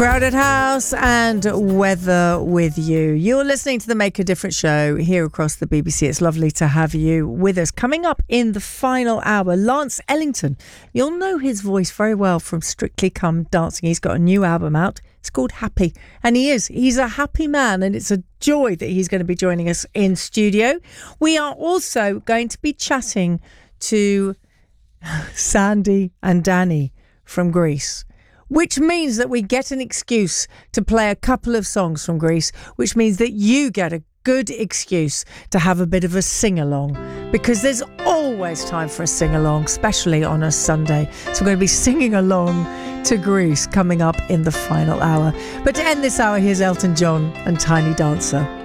Crowded House and Weather with You. You're listening to the Make a Difference show here across the BBC. It's lovely to have you with us. Coming up in the final hour, Lance Ellington. You'll know his voice very well from Strictly Come Dancing. He's got a new album out. It's called Happy. And he's a happy man, and it's a joy that he's going to be joining us in studio. We are also going to be chatting to Sandy and Danny from Greece, which means that we get an excuse to play a couple of songs from Greece, which means that you get a good excuse to have a bit of a sing-along, because there's always time for a sing-along, especially on a Sunday. So we're going to be singing along to Greece coming up in the final hour. But to end this hour, here's Elton John and Tiny Dancer.